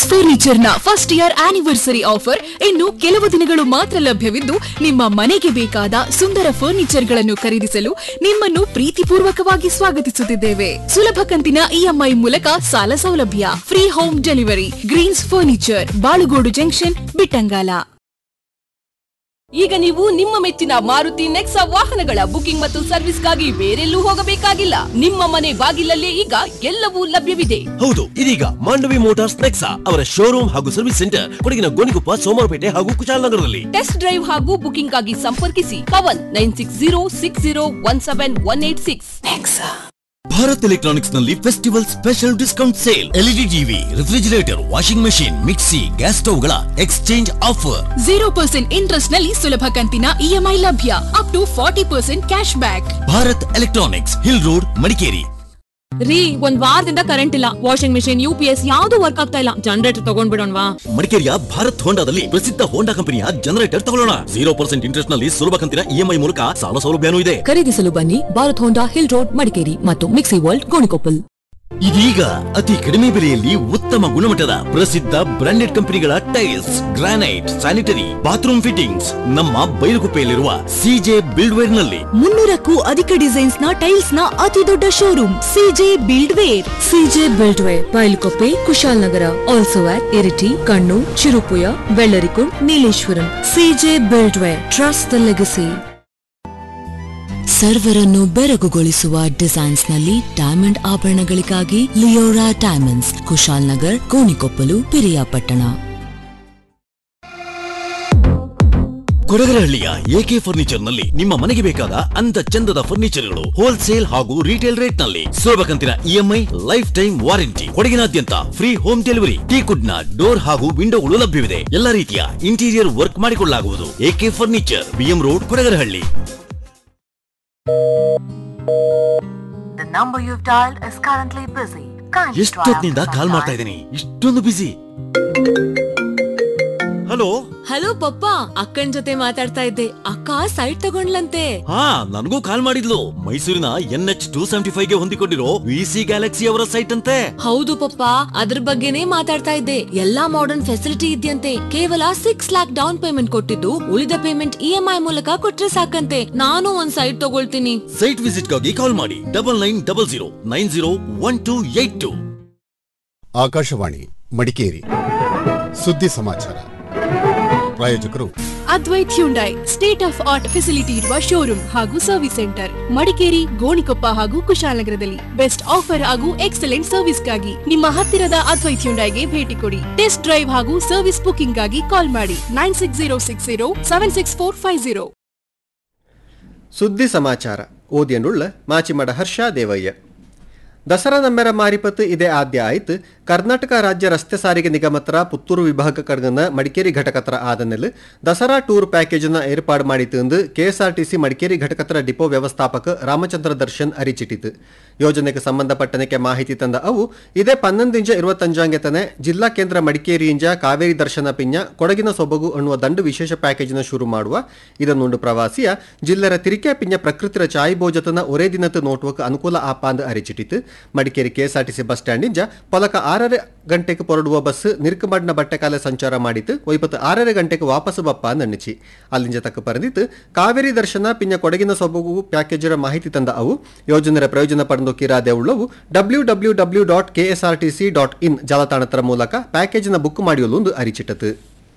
Green's furniture ನ first year anniversary offer ಇನ್ನು ಕೆಲವು ದಿನಗಳು ಮಾತ್ರ ಲಭ್ಯವಿದ್ದು, ನಿಮ್ಮ ಮನೆಗೆ ಬೇಕಾದ ಸುಂದರ ಫರ್ನಿಚರ್ ಗಳನ್ನು ಖರೀದಿಸಲು ನಿಮ್ಮನ್ನು ಪ್ರೀತಿಪೂರ್ವಕವಾಗಿ ಸ್ವಾಗತಿಸುತ್ತಿದ್ದೇವೆ. ಸುಲಭ ಕಂತಿನ ಇಎಂಐ ಮೂಲಕ ಸಾಲ ಸೌಲಭ್ಯ, free home delivery. Green's furniture, Balugodu junction, Bittangala. ಈಗ ನೀವು ನಿಮ್ಮ ಮೆಚ್ಚಿನ ಮಾರುತಿ ನೆಕ್ಸಾ ವಾಹನಗಳ ಬುಕಿಂಗ್ ಮತ್ತು ಸರ್ವಿಸ್ಗಾಗಿ ಬೇರೆಲ್ಲೂ ಹೋಗಬೇಕಾಗಿಲ್ಲ. ನಿಮ್ಮ ಮನೆ ಬಾಗಿಲಲ್ಲೇ ಈಗ ಎಲ್ಲವೂ ಲಭ್ಯವಿದೆ. ಹೌದು, ಇದೀಗ ಮಾಂಡವಿ ಮೋಟಾರ್ಸ್ ನೆಕ್ಸಾ ಅವರ ಶೋರೂಮ್ ಹಾಗೂ ಸರ್ವಿಸ್ ಸೆಂಟರ್ ಕೊಡಗಿನ ಗೋಣಿಕೊಪ್ಪ, ಸೋಮವಾರಪೇಟೆ ಹಾಗೂ ಕುಶಾಲನಗರದಲ್ಲಿ. ಟೆಸ್ಟ್ ಡ್ರೈವ್ ಹಾಗೂ ಬುಕಿಂಗ್ ಗಾಗಿ ಸಂಪರ್ಕಿಸಿ ಪವನ್ 9606017186. ಭಾರತ್ ಎಲೆಕ್ಟ್ರಾನಿಕ್ಸ್ ನಲ್ಲಿ festival special discount sale. LED TV, refrigerator, washing machine, mixie, gas ಸ್ಟವ್ಗಳ exchange offer. 0% interest ನಲ್ಲಿ ಸುಲಭ ಕಂತಿನ ಇಎಂಐ ಲಭ್ಯ. Up to 40% cash back. Bharat electronics, hill road, Madikeri. ರೀ, ಒಂದ್ ವಾರದಿಂದ ಕರೆಂಟ್ ಇಲ್ಲ. ವಾಷಿಂಗ್ ಮೆಷಿನ್, ಯುಪಿಎಸ್ ಯಾವ್ದು ವರ್ಕ್ ಆಗ್ತಾ ಇಲ್ಲ. ಜನರೇಟರ್ ತಗೊಂಡ್ಬಿಡೋಣವಾ? ಮಡಿಕೇರಿಯ ಭಾರತ್ ಹೋಂಡಾದಲ್ಲಿ ಪ್ರಸಿದ್ಧ ಹೋಂಡಾ ಕಂಪನಿಯ ಜನರೇಟರ್ ತಗೊಳ್ಳೋಣ. 0% ಇಂಟ್ರೆಸ್ಟ್ ನಲ್ಲಿ ಸುಲಭ ಕಂತಿನ ಇಎಂಐ ಮೂಲಕ ಸಾಲ ಸೌಲಭ್ಯನೂ ಇದೆ. ಖರೀದಿಸಲು ಬನ್ನಿ ಭಾರತ್ ಹೋಂಡಾ, ಹಿಲ್ ರೋಡ್, ಮಡಿಕೇರಿ ಮತ್ತು ಮಿಕ್ಸಿ ವರ್ಲ್ಡ್, ಗೋಣಿಕೊಪ್ಪಲ್. ಇದೀಗ ಅತಿ ಕಡಿಮೆ ಬೆಲೆಯಲ್ಲಿ ಉತ್ತಮ ಗುಣಮಟ್ಟದ ಪ್ರಸಿದ್ಧ ಬ್ರಾಂಡೆಡ್ ಕಂಪನಿಗಳ tiles, granite, sanitary, bathroom fittings ನಮ್ಮ ಬೈಲುಗುಪ್ಪೆಯಲ್ಲಿರುವ ಸಿಜೆ ಬಿಲ್ಡ್ವೇರ್ ನಲ್ಲಿ. 300ಕ್ಕೂ ಅಧಿಕ ಡಿಸೈನ್ಸ್ ನ ಟೈಲ್ಸ್ ನ ಅತಿ ದೊಡ್ಡ showroom CJ ಬಿಲ್ಡ್ವೇರ್. CJ ಬಿಲ್ಡ್ವೇರ್, Bylakuppe, Kushalnagar. Also at Iritty, Kannur, Cherupuzha, Vellarikundu, Nileshwaram. CJ ಬಿಲ್ಡ್ವೇರ್, trust the legacy. ಸರ್ವರನ್ನು ಬೆರಗುಗೊಳಿಸುವ designs ನಲ್ಲಿ diamond ಆಭರಣಗಳಿಗಾಗಿ Leora diamonds, Kushalnagar, Gonikoppal, Piriyapatna. ಕೊಡಗರಹಳ್ಳಿಯ A K furniture ನಲ್ಲಿ ನಿಮ್ಮ ಮನೆಗೆ ಬೇಕಾದ ಅಂದ ಚಂದದ ಫರ್ನಿಚರ್ಗಳು ಹೋಲ್ಸೇಲ್ ಹಾಗೂ ರಿಟೇಲ್ ರೇಟ್ ನಲ್ಲಿ ಸುಲಭ ಕಂತಿನ EMI, life time warranty. ಕೊಡಗಿನಾದ್ಯಂತ free home delivery. ಟೀಕುಡ್ ನ ಡೋರ್ ಹಾಗೂ ವಿಂಡೋಗಳು ಲಭ್ಯವಿದೆ. ಎಲ್ಲ ರೀತಿಯ ಇಂಟೀರಿಯರ್ ವರ್ಕ್ ಮಾಡಿಕೊಳ್ಳಲಾಗುವುದು. A K furniture, BM road, Kodagarahalli. The number you've dialed is currently busy. ಎಷ್ಟೊತ್ತಿನಿಂದ ಕಾಲ್ ಮಾಡ್ತಾ ಇದ್ದೀನಿ, ಇಷ್ಟೊಂದು ಬಿಸಿ. ಹಲೋ ಹಲೋ ಪಪ್ಪ, ಅಕ್ಕನ್ ಜೊತೆ ಮಾತಾಡ್ತಾ ಇದ್ದೆ. ಅಕ್ಕ ಸೈಟ್ ತಗೊಂಡ್ಲಂತೆ. ಹಾ, ನನಗೂ ಕಾಲ್ ಮಾಡಿದ್ಲು. ಮೈಸೂರಿನ NH275 ಗೆ ಹೊಂದಿಕೊಂಡಿರೋ ವಿಸಿ ಗ್ಯಾಲಕ್ಸಿ ಅವರ ಸೈಟ್ ಅಂತೆ. ಹೌದು ಪಪ್ಪ, ಅದ್ರ ಬಗ್ಗೆನೇ ಮಾತಾಡ್ತಾ ಇದ್ದೆ. ಎಲ್ಲಾ ಮಾಡರ್ನ್ ಫೆಸಿಲಿಟಿ ಇದೆಯಂತೆ. ಕೇವಲ 6 lakhs ಡೌನ್ ಪೇಮೆಂಟ್ ಕೊಟ್ಟಿದ್ದು, ಉಳಿದ ಪೇಮೆಂಟ್ ಇಎಂಐ ಮೂಲಕ ಕೊಟ್ರೆ ಸಾಕಂತೆ. ನಾನು ಒಂದ್ ಸೈಟ್ ತಗೊಳ್ತೀನಿ. ಸೈಟ್ ವಿಸಿಟ್ ಗಾಗಿ ಕಾಲ್ ಮಾಡಿ 9900901282. ಆಕಾಶವಾಣಿ ಮಡಿಕೇರಿ ಸುದ್ದಿ ಸಮಾಚಾರ. ಪ್ರಾಯೋಜಕರು Advait Hyundai, state of art facility ಇರುವ ಶೋರೂಮ್ ಹಾಗೂ ಸರ್ವಿಸ್ ಸೆಂಟರ್, ಮಡಿಕೇರಿ, ಗೋಣಿಕೊಪ್ಪ ಹಾಗೂ ಕುಶಾಲನಗರದಲ್ಲಿ. ಬೆಸ್ಟ್ ಆಫರ್ ಹಾಗೂ ಎಕ್ಸಲೆಂಟ್ ಸರ್ವಿಸ್ಗಾಗಿ ನಿಮ್ಮ ಹತ್ತಿರದ ಅದ್ವೈತ್ ಹ್ಯುಂಡೈಗೆ ಭೇಟಿ ಕೊಡಿ. ಟೆಸ್ಟ್ ಡ್ರೈವ್ ಹಾಗೂ ಸರ್ವಿಸ್ ಬುಕಿಂಗ್ ಗಾಗಿ ಕಾಲ್ ಮಾಡಿ 9606076450. ಸುದ್ದಿ ಸಮಾಚಾರ ಓದಿಯನುಳ್ಳ ಮಾಚಿಮಡ ಹರ್ಷ ದೇವಯ್ಯ. ದಸರಾ ನಮ್ಮೆರ ಮಾರಿಪತ್ತು ಇದೇ ಆದ್ಯ ಆಯ್ತು. ಕರ್ನಾಟಕ ರಾಜ್ಯ ರಸ್ತೆ ಸಾರಿಗೆ ನಿಗಮತ್ರ ಪುತ್ತೂರು ವಿಭಾಗ ಕಡ್ಗನ ಮಡಿಕೇರಿ ಘಟಕತ್ರ ಆದನೆಲ್ ದಸರಾ ಟೂರ್ ಪ್ಯಾಕೇಜ್ ಏರ್ಪಾಡು ಮಾಡಿತು ಕೆಎಸ್ಆರ್ಟಿಸಿ ಮಡಿಕೇರಿ ಘಟಕತ್ರ ಡಿಪೋ ವ್ಯವಸ್ಥಾಪಕ ರಾಮಚಂದ್ರ ದರ್ಶನ್ ಅರಿಚಿಟ್ಟಿತು. ಯೋಜನೆಗೆ ಸಂಬಂಧಪಟ್ಟನಕ್ಕೆ ಮಾಹಿತಿ ತಂದ ಅವು ಇದೇ 11-25 ಜಿಲ್ಲಾ ಕೇಂದ್ರ ಮಡಿಕೇರಿಯಿಂದ ಕಾವೇರಿ ದರ್ಶನ ಪಿಂಜ ಕೊಡಗಿನ ಸೊಬಗು ಅನ್ನುವ ದಂಡು ವಿಶೇಷ ಪ್ಯಾಕೇಜ್ನ ಶುರು ಮಾಡುವ. ಇದನ್ನುಂಡು ಪ್ರವಾಸಿಯ ಜಿಲ್ಲೆರ ತಿರಿಕೆ ಪಿಂಜ ಪ್ರಕೃತಿರ ಚಾಯಿಭೋಜತನ ಒರೇ ದಿನತ್ತು ನೋಟುವಕ್ಕೆ ಅನುಕೂಲ ಆಪಾಂದ ಅರಿಚಿಟ್ಟಿತು. ಮಡಿಕೇರಿ ಕೆಎಸ್ಆರ್ಟಿಸಿ ಬಸ್ ಸ್ಟ್ಯಾಂಡ್ ಪೊಲಕ 6 ಗಂಟೆಗೆ ಹೊರಡುವ ಬಸ್ ನಿರ್ಕಮಡ್ನ ಬಟ್ಟೆಕಾಲ ಸಂಚಾರ ಮಾಡಿತು. 6 ಗಂಟೆಗೆ ವಾಪಸ್ಸು ಬಪ್ಪ ನನ್ನಿಚಿ ಅಲ್ಲಿಂಜ ತಕ್ಕ ಪರದಿತ್ತು. ಕಾವೇರಿ ದರ್ಶನ ಪಿಂಜ ಕೊಡಗಿನ ಸೊಬಗು ಪ್ಯಾಕೇಜರ ಮಾಹಿತಿ ತಂದ ಅವು ಯೋಜನೆಯ ಪ್ರಯೋಜನ ಪಡೆದು ಕಿರಾದೆ ಉಳ್ಳವು www.ksrtc.in ಜಾಲತಾಣದ ಮೂಲಕ ಪ್ಯಾಕೇಜ್ನ ಬುಕ್ ಮಾಡಿಯಲು ಅರಿಚಿಟ್ಟತು.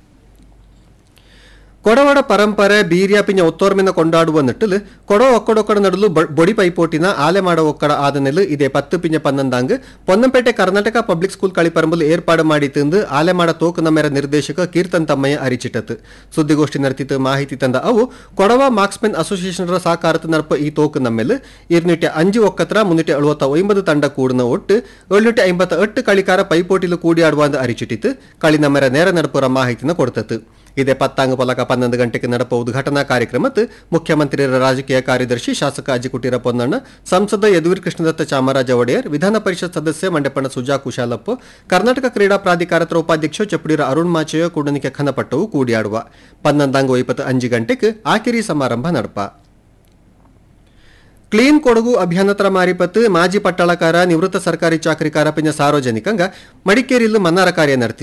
ಕೊಡವಡ ಪರಂಪರೆ ಬೀರ್ಯ ಪಿಂಜ ಒತ್ತೋರ್ಮೆನ ಕೊಂಡಾಡುವ ನಟ್ಟಲು ಕೊಡವ ಒಕ್ಕಡೊಕ್ಕಡ ನಡಲು ಬೊಡಿ ಪೈಪೋಟಿನ ಆಲೆ ಮಾಡ ಒಕ್ಕಡ ಆದ ನೆಲು ಇದೇ 10-11 ಪೊನ್ನಂಪೇಟೆ ಕರ್ನಾಟಕ ಪಬ್ಲಿಕ್ ಸ್ಕೂಲ್ ಕಳಿಪರಂಬಲು ಏರ್ಪಾಡು ಮಾಡಿತು ಆಲೆ ಮಾಡ ತೋಕು ನಮ್ಮೆರ ನಿರ್ದೇಶಕ ಕೀರ್ತನ್ ತಮ್ಮಯ್ಯ ಅರಿಚಿಟ್ಟತು. ಸುದ್ದಿಗೋಷ್ಠಿ ನಡೆತಿತ್ತು ಮಾಹಿತಿ ತಂದ ಅವು ಕೊಡವ ಮಾರ್ಕ್ಸ್ಮೆನ್ ಅಸೋಸಿಯೇಷನ್ ಸಹಕಾರತ ನಡಪ ಈ ತೋಕು ನಮ್ಮೆಲು 205 ಒಕ್ಕತ್ರ 379 ತಂಡ ಕೂಡನ ಒಟ್ಟು 758 ಕಳಿಕಾರ ಪೈಪೋಟಿಲು ಕೂಡಿಯಾಡುವ ಅರಿಚಿಟ್ಟಿತು. ಕಳಿ ನಮ್ಮೆರ ನೇರ ನಡಪುರ ಮಾಹಿತಿನ ಕೊಡ್ತತು. ಇದೇ 10 ಪೊಲಕ 11 ಗಂಟೆಗೆ ನಡಪ ಉದ್ಘಾಟನಾ ಕಾರ್ಯಕ್ರಮಕ್ಕೆ ಮುಖ್ಯಮಂತ್ರಿಯರ ರಾಜಕೀಯ ಕಾರ್ಯದರ್ಶಿ ಶಾಸಕ ಅಜ್ಜಿಕುಟೀರ ಪೊನ್ನಣ್ಣ, ಸಂಸದ ಯದುವೀರ್ ಕೃಷ್ಣದತ್ತ ಚಾಮರಾಜ ಒಡೆಯರ್, ವಿಧಾನ ಪರಿಷತ್ ಸದಸ್ಯ ಮಂಡೆಪಣ ಸುಜಾ ಕುಶಾಲಪ್ಪ, ಕರ್ನಾಟಕ ಕ್ರೀಡಾ ಪ್ರಾಧಿಕಾರದ ಉಪಾಧ್ಯಕ್ಷ ಚಪ್ಪಡಿರ ಅರುಣ್ ಮಾಚಯ್ಯ ಕೂಡನಿಕೆ ಖನಪಟ್ಟವು ಕೂಡಿಯಾಡುವ. 11:25 ಗಂಟೆಗೆ ಆಕಿರಿ ಸಮಾರಂಭ ನಡಪ. ಕ್ಲೀನ್ ಕೊಡಗು ಅಭಿಯಾನತ್ರ ಮಾರಿಪತ್ತು ಮಾಜಿ ಪಟ್ಟಾಳಕಾರ ನಿವೃತ್ತ ಸರ್ಕಾರಿ ಚಾಕರಿಕಾರ ಪಿಂಜ ಸಾರ್ವಜನಿಕಂಗ ಮಡಿಕೇರಿಯಲ್ಲೂ ಮನ್ನಾರ ಕಾರ್ಯ ನಡೆತಿ.